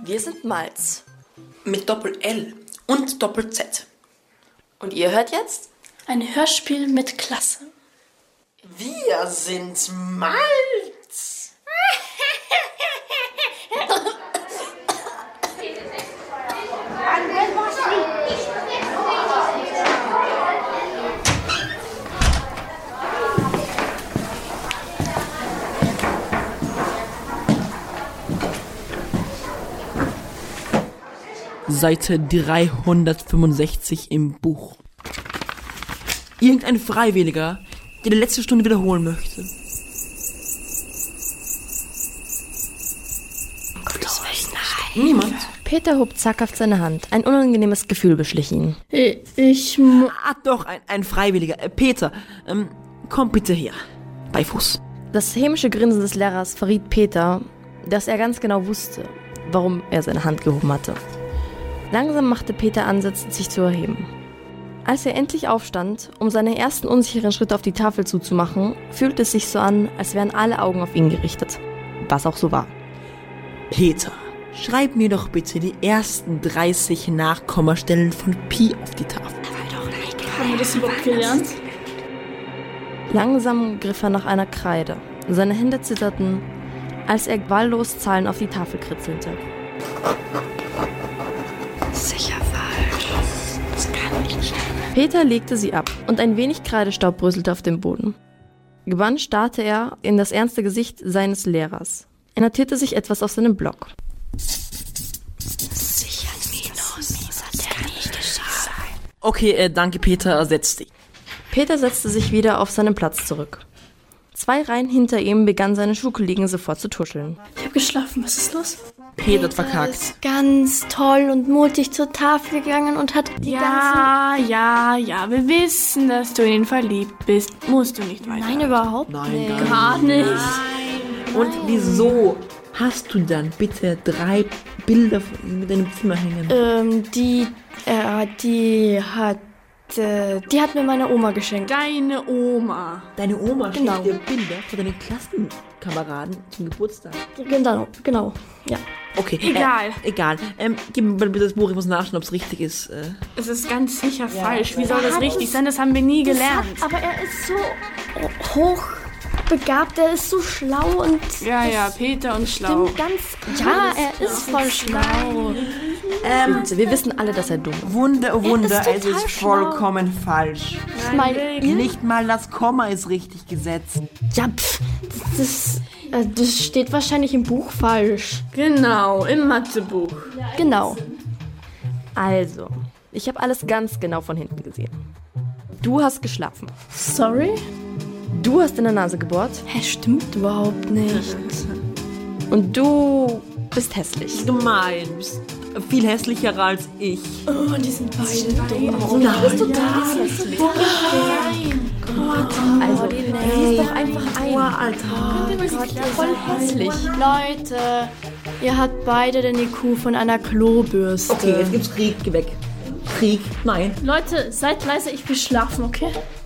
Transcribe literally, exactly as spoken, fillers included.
Wir sind Malz. Mit Doppel-L und Doppel-Z. Und ihr hört jetzt? Ein Hörspiel mit Klasse. Wir sind Malz. Seite dreihundertfünfundsechzig im Buch. Irgendein Freiwilliger, der die letzte Stunde wiederholen möchte. Niemand. Peter hob zaghaft seine Hand. Ein unangenehmes Gefühl beschlich ihn. Ich, ich mu- Ah, doch, ein, ein Freiwilliger. Äh, Peter, ähm, komm bitte her. Bei Fuß. Das hämische Grinsen des Lehrers verriet Peter, dass er ganz genau wusste, warum er seine Hand gehoben hatte. Langsam machte Peter Ansätze, sich zu erheben. Als er endlich aufstand, um seine ersten unsicheren Schritte auf die Tafel zuzumachen, fühlte es sich so an, als wären alle Augen auf ihn gerichtet. Was auch so war. Peter, schreib mir doch bitte die ersten dreißig Nachkommastellen von Pi auf die Tafel. Haben wir das überhaupt gelernt? Langsam griff er nach einer Kreide. Seine Hände zitterten, als er wahllos Zahlen auf die Tafel kritzelte. Sicher falsch. Das kann nicht stimmen. Peter legte sie ab und ein wenig Kreidestaub bröselte auf dem Boden. Gebannt starrte er in das ernste Gesicht seines Lehrers. Er notierte sich etwas auf seinem Block. Sicher Minus. Das hat er nicht geschafft. Okay, äh, danke Peter, setz dich. Peter setzte sich wieder auf seinen Platz zurück. Zwei Reihen hinter ihm begannen seine Schulkollegen sofort zu tuscheln. Ich habe geschlafen. Was ist los? Peter hat verkackt. ist ganz toll und mutig zur Tafel gegangen und hat die Ja, ja, ja. Wir wissen, dass du in ihn verliebt bist. Musst du nicht weiter. ganzen... Nein, überhaupt Nein, nicht. gar nicht. Gar nicht. Und wieso hast du dann bitte drei Bilder von- mit deinem Zimmer hängen? Ähm, die, äh, die hat, äh, die hat mir meine Oma geschenkt. Deine Oma. Deine Oma Genau. schickt dir Bilder von deinen Klassenkameraden zum Geburtstag. Genau, genau, ja. Okay, Egal. Äh, egal. Ähm, gib mir bitte das Buch, ich muss nachschauen, ob es richtig ist. Äh, Es ist ganz sicher falsch. Wie soll das richtig sein? Das haben wir nie gelernt. Aber er ist so hochbegabt, er ist so schlau und... Ja, ja, Peter und Schlau. Stimmt ganz... Ja, er ist voll schlau. ähm, Wir wissen alle, dass er dumm ist. Wunder, oh Wunder, ist es total ist schlau. vollkommen falsch. Ich meine, Nicht mal das Komma ist richtig gesetzt. ja, pff, das, äh, das steht wahrscheinlich im Buch falsch. Genau, im Mathebuch. Genau. Also, ich habe alles ganz genau von hinten gesehen. Du hast geschlafen. Sorry? Du hast in der Nase gebohrt. Hä, stimmt überhaupt nicht. Und du bist hässlich. Gemein, du bist viel hässlicher als ich. Oh, die sind beide dumm. Nein, du bist total hässlich. Also, lies doch einfach ein. Alter. Du bist voll hässlich. Leute, ihr habt beide den I Q von einer Klobürste. Okay, jetzt gibt's Krieg, geh weg. Krieg, nein. Leute, seid leise, ich will schlafen, okay?